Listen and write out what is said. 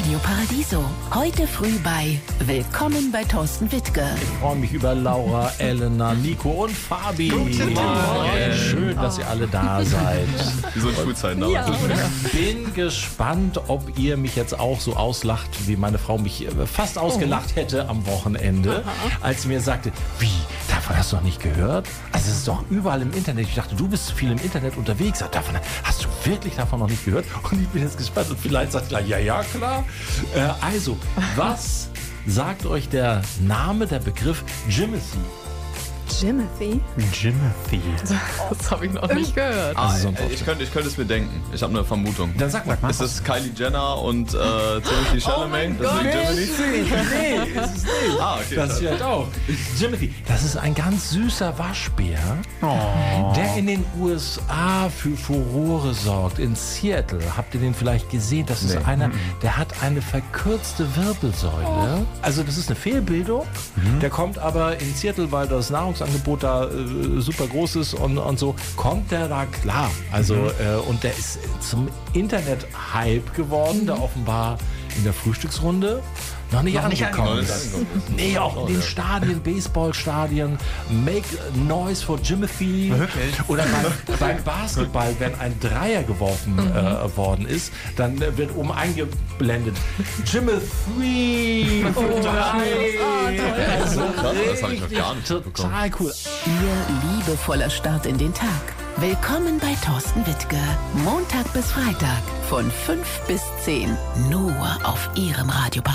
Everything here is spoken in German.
Radio Paradiso. Heute früh bei Willkommen bei Thorsten Wittke. Ich freue mich über Laura, Elena, Nico und Fabi. Guten Morgen. Schön, dass ihr alle da seid. Wie so in Schulzeiten. Ja, Bin gespannt, ob ihr mich jetzt auch so auslacht, wie meine Frau mich fast ausgelacht hätte am Wochenende, als sie mir sagte, wie, davon hast du noch nicht gehört? Also es ist doch überall im Internet. Ich dachte, du bist viel im Internet unterwegs. Davon hast du wirklich davon noch nicht gehört? Und ich bin jetzt gespannt und vielleicht sagt ihr gleich, ja, klar. Also, was sagt euch der Name, der Begriff Jimothy? Jimothy? Jimothy. Das habe ich noch nicht gehört. Ich könnte es mir denken. Ich habe eine Vermutung. Dann sag mal. Ist es Kylie Jenner und Timothy Chalamet? Das ist Jimothy? Nee, ist es nicht. Okay. Das vielleicht auch. Jimothy, das ist ein ganz süßer Waschbär, der in den USA für Furore sorgt. In Seattle, habt ihr den vielleicht gesehen? Das ist einer, der hat eine verkürzte Wirbelsäule. Also das ist eine Fehlbildung. Der kommt aber in Seattle, weil das Nahrungsangebot da super groß ist und so, kommt der da klar. Also und der ist zum Internet-Hype geworden, der offenbar in der Frühstücksrunde noch nicht angekommen ist. Nee, auch in den Stadien, Baseballstadien, Make Noise for Jimothy. Oder beim Basketball, wenn ein Dreier geworfen worden ist, dann wird oben eingeblendet Jimothy für drei. Also Das habe ich noch gar nicht bekommen. total cool. Ihr liebevoller Start in den Tag. Willkommen bei Thorsten Wittke. Montag bis Freitag von 5 bis 10. Nur auf Ihrem Radio Paradiso.